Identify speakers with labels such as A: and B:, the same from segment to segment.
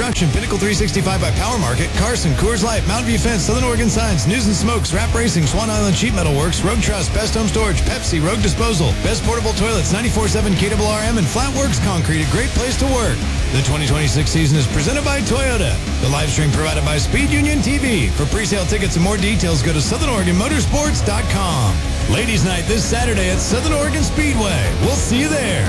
A: Construction, Pinnacle 365 by Power Market, Carson, Coors Light, Mountain View Fence, Southern Oregon Signs, News and Smokes, Rap Racing, Swan Island Sheet Metal Works, Road Trust, Best Home Storage, Pepsi, Rogue Disposal, Best Portable Toilets, 94.7 KRRM, and Flatworks Concrete, a great place to work. The 2026 season is presented by Toyota. The live stream provided by Speed Union TV. For pre-sale tickets and more details, go to SouthernOregonMotorsports.com. Ladies' Night this Saturday at Southern Oregon Speedway. We'll see you there.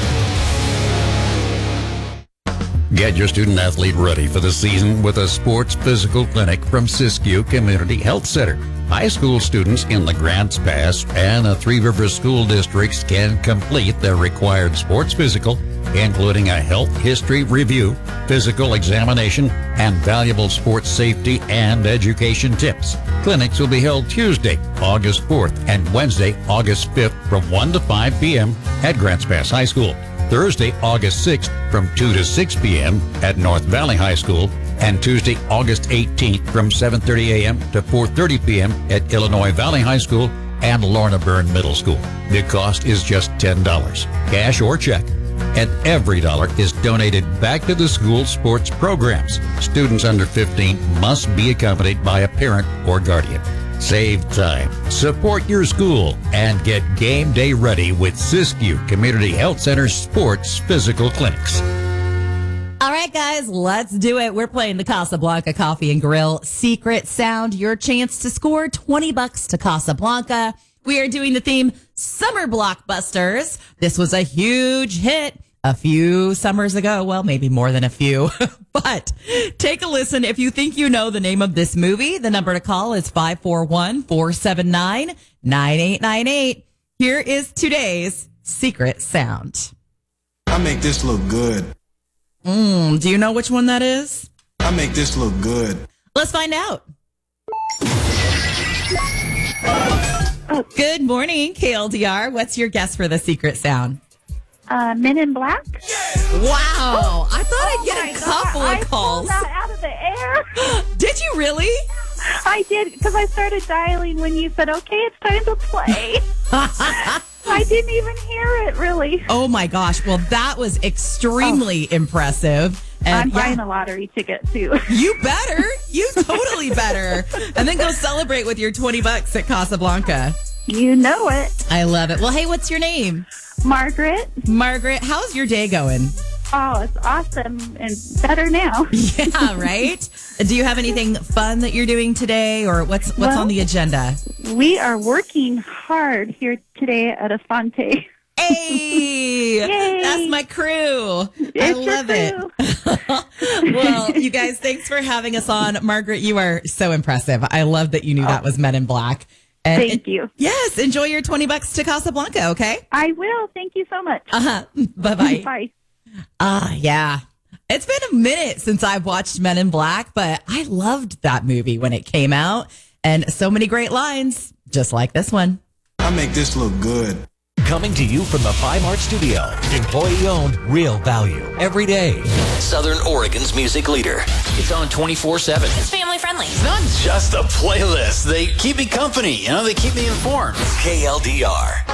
B: Get your student-athlete ready for the season with a sports physical clinic from Siskiyou Community Health Center. High school students in the Grants Pass and the Three Rivers School Districts can complete their required sports physical, including a health history review, physical examination, and valuable sports safety and education tips. Clinics will be held Tuesday, August 4th, and Wednesday, August 5th from 1 to 5 p.m. at Grants Pass High School. Thursday, August 6th from 2 to 6 p.m. at North Valley High School, and Tuesday, August 18th from 7:30 a.m. to 4:30 p.m. at Illinois Valley High School and Lorna Byrne Middle School. The cost is just $10, cash or check, and every dollar is donated back to the school sports programs. Students under 15 must be accompanied by a parent or guardian. Save time, support your school, and get game day ready with Siskiyou Community Health Center Sports Physical Clinics.
C: All right, guys, let's do it. We're playing the Casablanca Coffee and Grill Secret Sound. Your chance to score $20 to Casablanca. We are doing the theme Summer Blockbusters. This was a huge hit a few summers ago. Well, maybe more than a few, but take a listen. If you think you know the name of this movie, the number to call is 541-479-9898. Here is today's Secret Sound.
D: I make this look good.
C: Do you know which one that is?
D: I make this look good.
C: Let's find out. Good morning, KLDR. What's your guess for the Secret Sound?
E: Men in Black.
C: Wow. I thought I'd get a couple of calls.
E: I pulled that out of the air.
C: Did you really?
E: I did, because I started dialing when you said, okay, it's time to play. I didn't even hear it, really.
C: Oh, my gosh. Well, that was extremely impressive. And
E: I'm buying a lottery ticket, too.
C: You better. You totally better. And then go celebrate with your $20 at Casablanca.
E: You know it.
C: I love it. Well, hey, what's your name?
E: Margaret.
C: Margaret, how's your day going?
E: Oh, it's awesome and better now.
C: Yeah, right? Do you have anything fun that you're doing today, or what's on the agenda?
E: We are working hard here today at Asante.
C: Hey, that's my crew. I love it. Well, you guys, thanks for having us on. Margaret, you are so impressive. I love that you knew that was Men in Black. And
E: Thank you.
C: Yes, enjoy your $20 to Casablanca, okay?
E: I will. Thank you so much.
C: Bye-bye.
E: Bye.
C: Yeah. It's been a minute since I've watched Men in Black, but I loved that movie when it came out. And so many great lines, just like this one.
D: I make this look good.
F: Coming to you from the Fine Art Studio. Employee-owned, real value. Every day.
G: Southern Oregon's music leader. It's on 24/7.
H: It's family friendly.
G: It's not just a playlist. They keep me company. They keep me informed. KLDR.